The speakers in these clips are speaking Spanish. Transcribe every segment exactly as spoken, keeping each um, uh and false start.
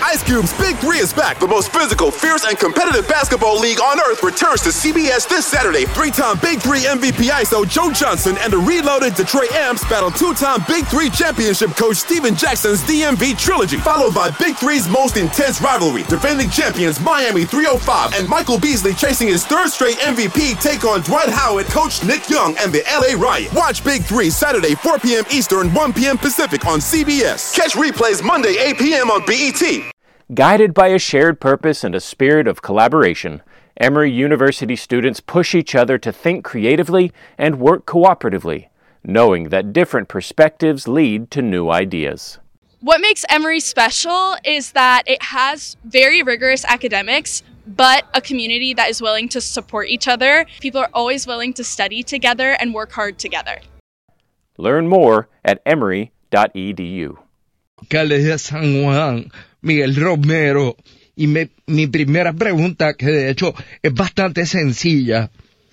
Ice Cube's Big Three is back. The most physical, fierce, and competitive basketball league on earth returns to C B S this Saturday. Three-time Big Three M V P I S O Joe Johnson and the reloaded Detroit Amps battle two-time Big Three championship coach Steven Jackson's D M V trilogy, followed by Big Three's most intense rivalry. Defending champions Miami three oh five and Michael Beasley chasing his third straight M V P take on Dwight Howard, Coach Nick Young, and the L A Riot. Watch Big Three Saturday, four p.m. Eastern, one p.m. Pacific on C B S. Catch replays Monday, eight p.m. on B E T. Guided by a shared purpose and a spirit of collaboration, Emory University students push each other to think creatively and work cooperatively, knowing that different perspectives lead to new ideas. What makes Emory special is that it has very rigorous academics, but a community that is willing to support each other. People are always willing to study together and work hard together. Learn more at emory dot e d u. Alcalde de San Juan, Miguel Romero, y me, mi primera pregunta, que de hecho es bastante sencilla,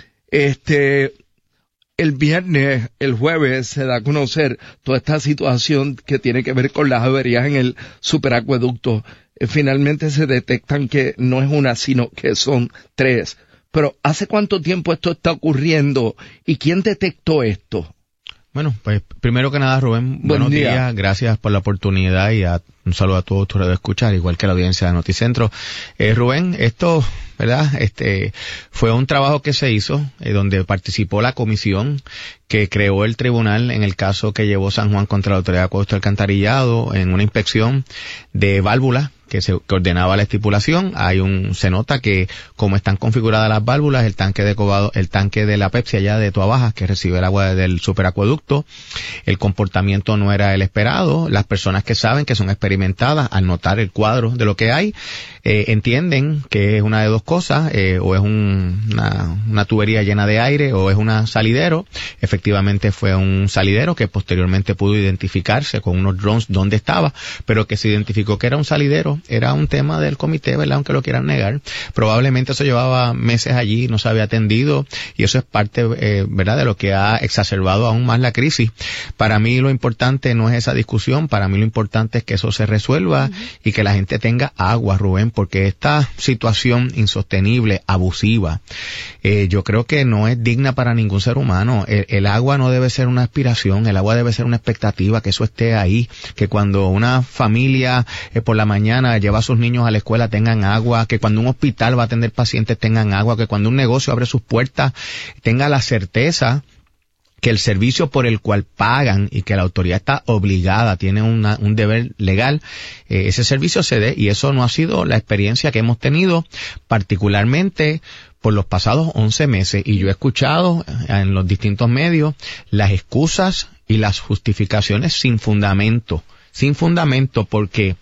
este, el viernes, el jueves, se da a conocer toda esta situación que tiene que ver con las averías en el superacueducto. Eh, finalmente se detectan que no es una, sino que son tres. Pero, ¿hace cuánto tiempo esto está ocurriendo? ¿Y quién detectó esto? Bueno, pues primero que nada, Rubén, Buen buenos día. días, gracias por la oportunidad y a, un saludo a todos tus radioescuchas, igual que a la audiencia de Noticentro. Eh, Rubén, esto, ¿verdad? Este, fue un trabajo que se hizo, eh, donde participó la comisión que creó el tribunal en el caso que llevó San Juan contra la Autoridad de Acueducto y Alcantarillado en una inspección de válvulas que se que ordenaba la estipulación. Hay un, se nota que como están configuradas las válvulas, el tanque de cobado, el tanque de la Pepsi allá de Toa Baja, que recibe el agua del superacueducto, el comportamiento no era el esperado. Las personas que saben, que son experimentadas, al notar el cuadro de lo que hay, eh, entienden que es una de dos cosas, eh, o es un, una, una tubería llena de aire, o es un salidero. Efectivamente fue un salidero que posteriormente pudo identificarse con unos drones dónde estaba, pero que se identificó que era un salidero. Era un tema del comité, ¿verdad? Aunque lo quieran negar. Probablemente eso llevaba meses allí, no se había atendido, y eso es parte, eh, ¿verdad?, de lo que ha exacerbado aún más la crisis. Para mí lo importante no es esa discusión, para mí lo importante es que eso se resuelva uh-huh. y que la gente tenga agua, Rubén, porque esta situación insostenible, abusiva, eh, yo creo que no es digna para ningún ser humano. El, el agua no debe ser una aspiración, el agua debe ser una expectativa, que eso esté ahí, que cuando una familia eh, por la mañana lleva a sus niños a la escuela tengan agua, que cuando un hospital va a atender pacientes tengan agua, que cuando un negocio abre sus puertas tenga la certeza que el servicio por el cual pagan y que la autoridad está obligada, tiene una, un deber legal, eh, ese servicio se dé, y eso no ha sido la experiencia que hemos tenido, particularmente por los pasados once meses, y yo he escuchado en los distintos medios las excusas y las justificaciones sin fundamento, sin fundamento, porque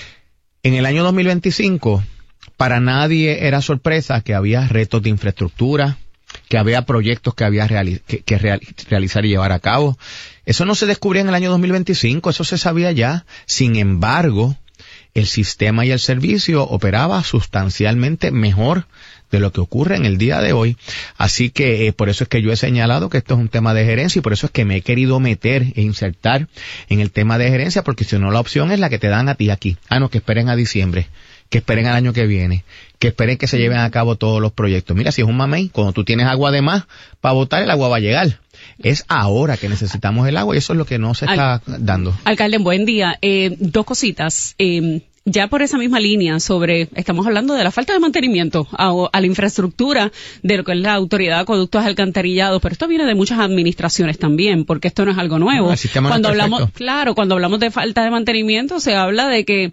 en el año dos mil veinticinco, para nadie era sorpresa que había retos de infraestructura, que había proyectos que había reali- que, que real- realizar y llevar a cabo. Eso no se descubría en el año dos mil veinticinco, eso se sabía ya. Sin embargo, el sistema y el servicio operaba sustancialmente mejor de lo que ocurre en el día de hoy. Así que eh, por eso es que yo he señalado que esto es un tema de gerencia, y por eso es que me he querido meter e insertar en el tema de gerencia, porque si no, la opción es la que te dan a ti aquí. Ah, no, que esperen a diciembre, que esperen al año que viene, que esperen que se lleven a cabo todos los proyectos. Mira, si es un mamey, cuando tú tienes agua de más para botar, el agua va a llegar. Es ahora que necesitamos el agua, y eso es lo que no se está Al- dando. Alcalde, buen día. Eh, dos cositas. Eh, ya por esa misma línea sobre, estamos hablando de la falta de mantenimiento a, a la infraestructura de lo que es la Autoridad de Acueductos Alcantarillados, pero esto viene de muchas administraciones también, porque esto no es algo nuevo. No, el sistema no cuando es hablamos, perfecto. claro, cuando hablamos de falta de mantenimiento, se habla de que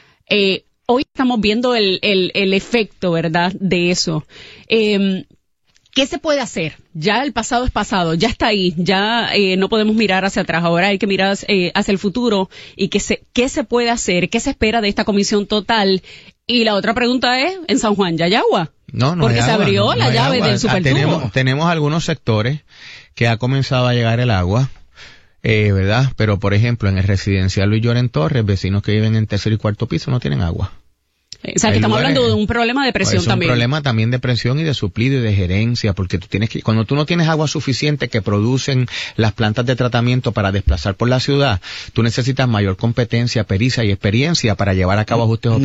eh, hoy estamos viendo el, el, el efecto, ¿verdad?, de eso. Eh, ¿Qué se puede hacer? Ya el pasado es pasado, ya está ahí, ya eh, no podemos mirar hacia atrás, ahora hay que mirar eh, hacia el futuro. ¿Y qué se, qué se puede hacer? ¿Qué se espera de esta comisión total? Y la otra pregunta es, ¿en San Juan ya hay agua? No, no Porque hay se agua, abrió no, la no hay llave agua. del Ah, supertubo. Tenemos, tenemos algunos sectores que ha comenzado a llegar el agua, eh, ¿verdad? Pero, por ejemplo, en el residencial Luis Lloren Torres, vecinos que viven en tercer y cuarto piso no tienen agua. O sea, que Hay estamos lugares- hablando de un problema de presión Es un también. problema también de presión y de suplido y de gerencia, porque tú tienes que, cuando tú no tienes agua suficiente que producen las plantas de tratamiento para desplazar por la ciudad, tú necesitas mayor competencia, pericia y experiencia para llevar a cabo ajustes